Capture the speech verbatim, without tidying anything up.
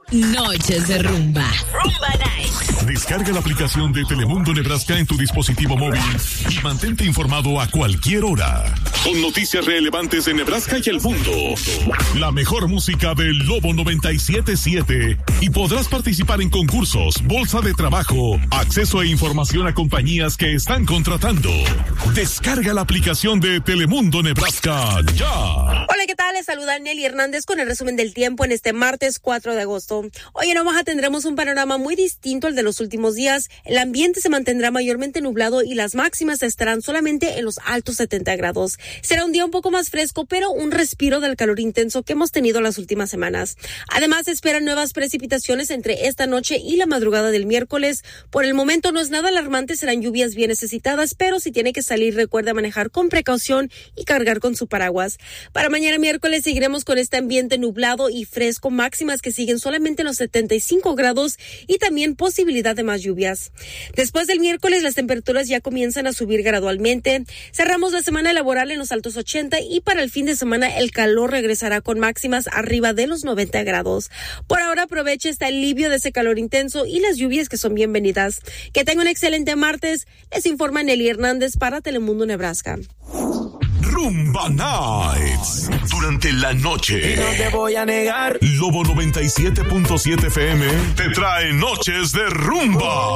Noches de rumba. Rumba Night. Descarga la aplicación de Telemundo Nebraska en tu dispositivo móvil y mantente informado a cualquier hora. Con noticias relevantes de Nebraska y el mundo. La mejor música del Lobo noventa y siete punto siete. Y podrás participar en concursos, bolsa de trabajo, acceso e información a compañías que están contratando. Descarga la aplicación de Telemundo Nebraska ya. Hola, ¿qué tal? Les saluda Nelly Hernández con el resumen del tiempo en este martes cuatro de agosto. Hoy en Omaha tendremos un panorama muy distinto al de los últimos días. El ambiente se mantendrá mayormente nublado y las máximas estarán solamente en los altos setenta grados. Será un día un poco más fresco, pero un respiro del calor intenso que hemos tenido las últimas semanas. Además, se esperan nuevas precipitaciones entre esta noche y la madrugada del miércoles. Por el momento no es nada alarmante, serán lluvias bien necesitadas, pero si tiene que salir, recuerda manejar con precaución y cargar con su paraguas. Para mañana miércoles seguiremos con este ambiente nublado y fresco, máximas que siguen solamente en los setenta y cinco grados y también posibilidad de más lluvias. Después del miércoles las temperaturas ya comienzan a subir gradualmente. Cerramos la semana laboral en los altos ochenta y para el fin de semana el calor regresará con máximas arriba de los noventa grados. Por ahora aproveche este alivio de ese calor intenso y las lluvias que son bienvenidas. Que tenga un excelente martes. Les informa Nelly Hernández para Telemundo Nebraska. Rumba Nights. Durante la noche. Y no te voy a negar. Lobo noventa y siete punto siete F M te trae noches de rumba.